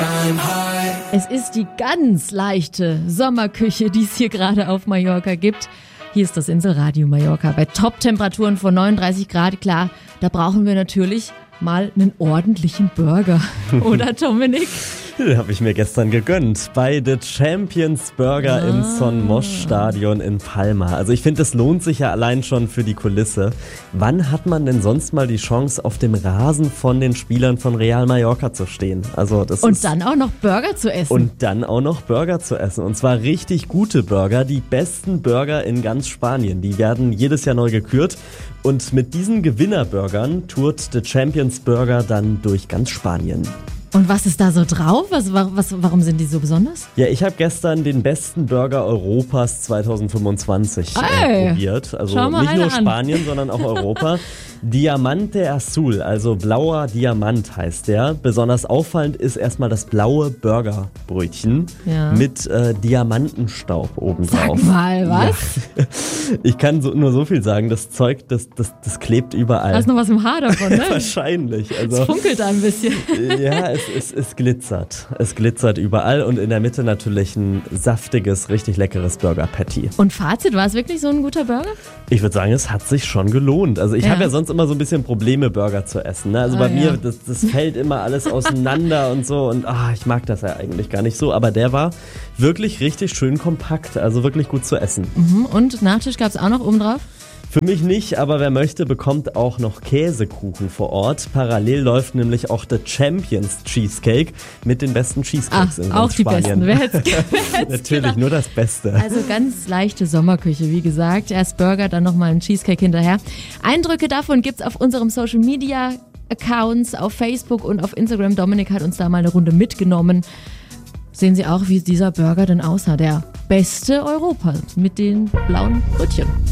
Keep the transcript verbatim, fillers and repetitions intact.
Es ist die ganz leichte Sommerküche, die es hier gerade auf Mallorca gibt. Hier ist das Inselradio Mallorca bei Top-Temperaturen von neununddreißig Grad. Klar, da brauchen wir natürlich mal einen ordentlichen Burger. Oder, Dominik? Den habe ich mir gestern gegönnt bei The Champions Burger ah. im Son Mosch Stadion in Palma. Also ich finde, es lohnt sich ja allein schon für die Kulisse. Wann hat man denn sonst mal die Chance, auf dem Rasen von den Spielern von Real Mallorca zu stehen? Also das und ist dann auch noch Burger zu essen. Und dann auch noch Burger zu essen. Und zwar richtig gute Burger, die besten Burger in ganz Spanien. Die werden jedes Jahr neu gekürt. Und mit diesen Gewinnerburgern tourt The Champions Burger dann durch ganz Spanien. Und was ist da so drauf? Was, was, warum sind die so besonders? Ja, ich habe gestern den besten Burger Europas zwanzig fünfundzwanzig äh, probiert. Also nicht nur Spanien, an. sondern auch Europa. Diamante Azul, also blauer Diamant heißt der. Besonders auffallend ist erstmal das blaue Burgerbrötchen ja. mit äh, Diamantenstaub obendrauf. Sag mal, was? Ja. Ich kann so, nur so viel sagen, das Zeug, das, das, das klebt überall. Da ist noch was im Haar davon, ne? Wahrscheinlich. Also, es funkelt da ein bisschen. Ja, es, es, es glitzert. Es glitzert überall und in der Mitte natürlich ein saftiges, richtig leckeres Burger-Patty. Und Fazit, war es wirklich so ein guter Burger? Ich würde sagen, es hat sich schon gelohnt. Also ich ja. habe ja sonst immer so ein bisschen Probleme, Burger zu essen. Ne? Also ah, bei mir, ja. das, das fällt immer alles auseinander und so. Und ah, ich mag das ja eigentlich gar nicht so. Aber der war wirklich richtig schön kompakt. Also wirklich gut zu essen. Mhm. Und Nachtisch gab es auch noch oben drauf? Für mich nicht, aber wer möchte, bekommt auch noch Käsekuchen vor Ort. Parallel läuft nämlich auch The Champions Cheesecake mit den besten Cheesecakes Ach, in auch Spanien. Die besten. Wer hätt's, wer hätt's Natürlich, gedacht? Nur das Beste. Also ganz leichte Sommerküche, wie gesagt. Erst Burger, dann nochmal ein Cheesecake hinterher. Eindrücke davon gibt's auf unserem Social Media Accounts, auf Facebook und auf Instagram. Dominik hat uns da mal eine Runde mitgenommen. Sehen Sie auch, wie dieser Burger denn aussah. Der beste Europas mit den blauen Brötchen.